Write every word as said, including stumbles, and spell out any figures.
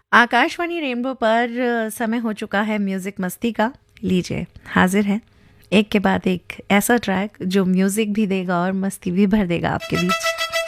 Akashvani rainbow पर अ, समय हो चुका है म्यूज़िक मस्ती का। लीजिए, हाज़िर है एक के बाद एक ऐसा ट्रैक जो म्यूज़िक भी देगा और मस्ती भी भर देगा आपके बीच।